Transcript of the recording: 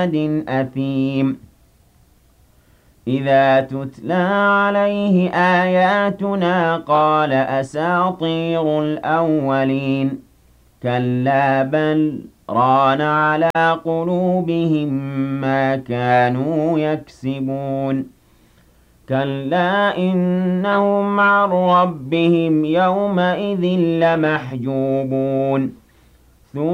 أثيم إذا تتلى عليه آياتنا قال أساطير الأولين كلا بل ران على قلوبهم ما كانوا يكسبون كلا إنهم عن ربهم يومئذ لمحجوبون